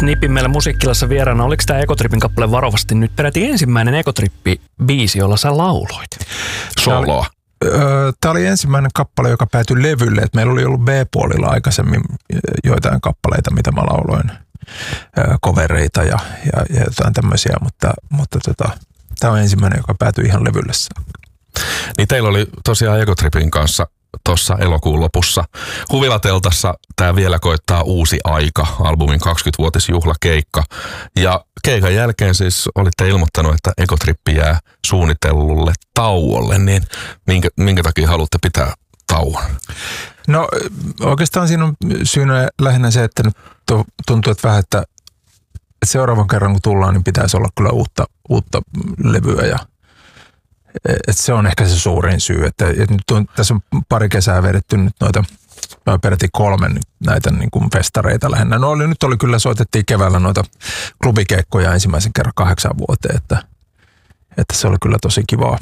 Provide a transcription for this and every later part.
Knipin meillä musiikkilassa vieraana. Oliko tämä Ekotripin kappale varovasti nyt peräti ensimmäinen Ekotrippi-biisi, jolla sä lauloit? Soloa. Tämä oli ensimmäinen kappale, joka päätyi levylle. Et meillä oli ollut B-puolilla aikaisemmin joitain kappaleita, mitä mä lauloin, covereita ja jotain tämmöisiä, mutta tämä on ensimmäinen, joka päätyi ihan levylle saakka. Niin teillä oli tosiaan Ekotripin kanssa tuossa elokuun lopussa Huvilateltassa tämä Vielä koittaa uusi aika, albumin 20-vuotisjuhlakeikka. Ja keikan jälkeen siis olitte ilmoittanut, että Ekotrippi jää suunnitellulle tauolle, niin minkä takia haluatte pitää tauon? No oikeastaan siinä on syynä lähinnä se, että nyt tuntuu, että vähän, että seuraavan kerran kun tullaan, niin pitäisi olla kyllä uutta levyä ja se on ehkä se suurin syy, että nyt tässä on pari kesää vedetty nyt noita peräti 3 näitä niin kuin festareita lähinnä. No nyt oli kyllä, soitettiin keväällä noita klubikeikkoja ensimmäisen kerran 8 vuoteen, että se oli kyllä tosi kivaa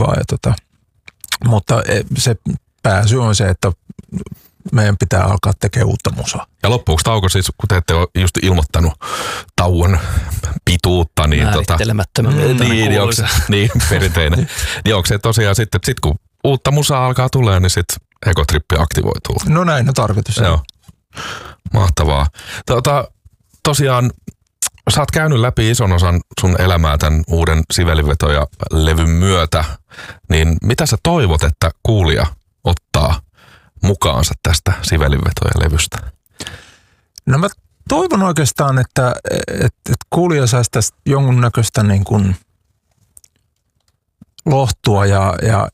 mutta se pääsy on se, että meidän pitää alkaa tekemään uutta musaa. Ja loppuuko tauko siis, kun te ette ole just ilmoittanut tauon pituutta, niin määrittelemättömän niin perinteinen. Niin onko se tosiaan sitten kun uutta musaa alkaa tulee, niin sitten Ekotrippi aktivoituu? No näin on tarkoitus. Joo. Mahtavaa. Tosiaan sä oot käynyt läpi ison osan sun elämää tämän uuden Sivelivetoja-levyn myötä, niin mitä sä toivot, että kuulija ottaa mukaansa tästä Sivelivetoja-levystä? No mä toivon oikeastaan, että kuulija saisi tästä jonkunnäköistä niin kuin lohtua ja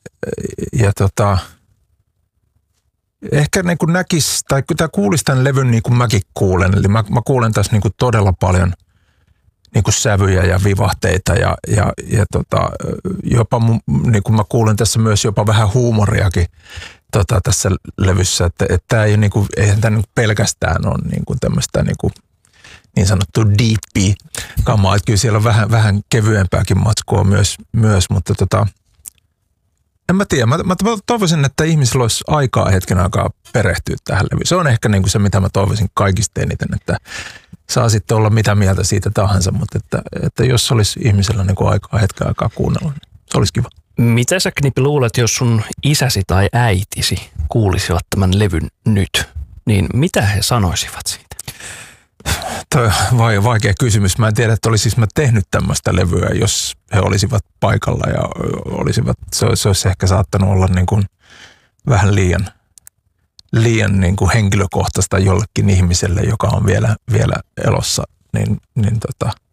ehkä niin kuin näkisi, tai kuulisi tämän levyn niin kuin mäkin kuulen. Eli mä kuulen tässä niin kuin todella paljon niin kuin sävyjä ja vivahteita ja jopa niin kuin mä kuulen tässä myös jopa vähän huumoriakin tässä levyssä, että tämä ei niin kuin, eihän tämä niin pelkästään ole niin kuin tämmöistä niin sanottu deepia kamaa, että kyllä siellä on vähän kevyempääkin matskua myös mutta en mä tiedä. Mä toivoisin, että ihmisillä olisi hetken aikaa perehtyä tähän levyyn. Se on ehkä niin kuin se, mitä mä toivoisin kaikista eniten, että saa sitten olla mitä mieltä siitä tahansa, mutta että jos olisi ihmisellä niin kuin hetken aikaa kuunnella, niin se olisi kiva. Mitä sä, Knipi, luulet, jos sun isäsi tai äitisi kuulisivat tämän levyn nyt, niin mitä he sanoisivat siitä? Toi on vaikea kysymys. Mä en tiedä, että olisin mä tehnyt tämmöistä levyä, jos he olisivat paikalla ja olisivat, se olisi ehkä saattanut olla niin kuin vähän liian niin kuin henkilökohtaista jollekin ihmiselle, joka on vielä elossa, niin